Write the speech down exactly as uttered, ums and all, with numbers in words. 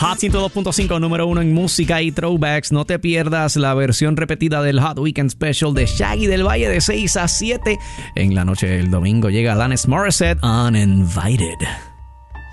Hot ciento dos punto cinco, número uno en música y throwbacks. No te pierdas la versión repetida del Hot Weekend Special de Shaggy del Valle de seis a siete. En la noche del domingo llega Alanis Morissette, Uninvited.